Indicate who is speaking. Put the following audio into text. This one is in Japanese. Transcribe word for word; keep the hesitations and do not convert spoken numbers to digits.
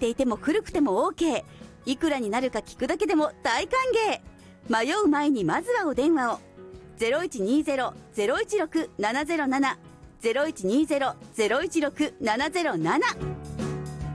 Speaker 1: ていても古くても OK、 いくらになるか聞くだけでも大歓迎。迷う前にまずはお電話を。 ゼロいちにゼロ ゼロいちろく ななゼロなな ゼロいちにゼロ ゼロいちろく ななゼロなな